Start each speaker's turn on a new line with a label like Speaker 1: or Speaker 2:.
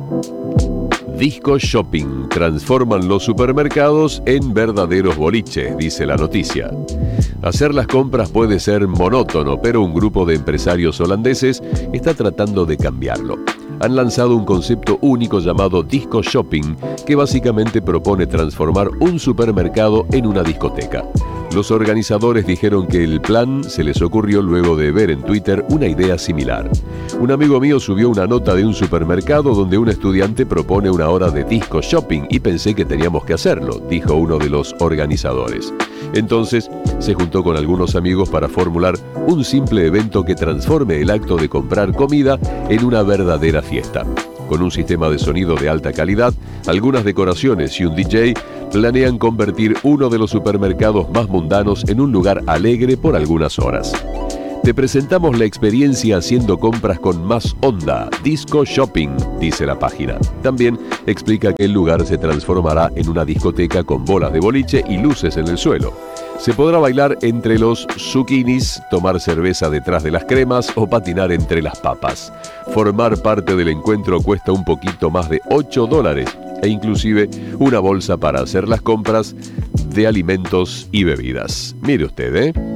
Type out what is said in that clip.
Speaker 1: Disco Shopping. Transforman los supermercados en verdaderos boliches, dice la noticia. Hacer las compras puede ser monótono, pero un grupo de empresarios holandeses está tratando de cambiarlo. Han lanzado un concepto único llamado Disco Shopping, que básicamente propone transformar un supermercado en una discoteca. Los organizadores dijeron que el plan se les ocurrió luego de ver en Twitter una idea similar. Un amigo mío subió una nota de un supermercado donde un estudiante propone una hora de disco shopping y pensé que teníamos que hacerlo, dijo uno de los organizadores. Entonces se juntó con algunos amigos para formular un simple evento que transforme el acto de comprar comida en una verdadera fiesta. Con un sistema de sonido de alta calidad, algunas decoraciones y un DJ, planean convertir uno de los supermercados más mundanos en un lugar alegre por algunas horas. Te presentamos la experiencia haciendo compras con más onda, Disco Shopping, dice la página. También explica que el lugar se transformará en una discoteca con bolas de boliche y luces en el suelo. Se podrá bailar entre los zucchinis, tomar cerveza detrás de las cremas o patinar entre las papas. Formar parte del encuentro cuesta un poquito más de $8 e inclusive una bolsa para hacer las compras de alimentos y bebidas. Mire usted,